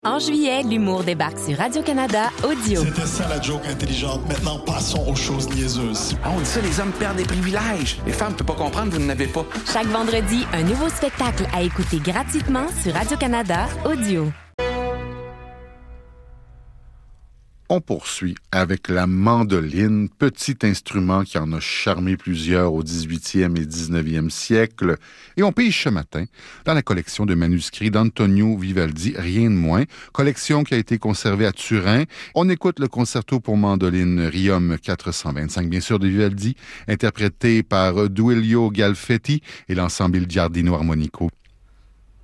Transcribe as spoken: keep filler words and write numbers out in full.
En juillet, l'humour débarque sur Radio-Canada Audio. C'était ça la joke intelligente. Maintenant, passons aux choses niaiseuses. Ah, on dit ça, les hommes perdent des privilèges. Les femmes ne peuvent pas comprendre, vous n'en avez pas. Chaque vendredi, un nouveau spectacle à écouter gratuitement sur Radio-Canada Audio. On poursuit avec la mandoline, petit instrument qui en a charmé plusieurs au dix-huitième et dix-neuvième siècle. Et on pige ce matin dans la collection de manuscrits d'Antonio Vivaldi, rien de moins, collection qui a été conservée à Turin. On écoute le concerto pour mandoline Riom quatre cent vingt-cinq, bien sûr, de Vivaldi, interprété par Duilio Galfetti et l'ensemble Il Giardino Armonico.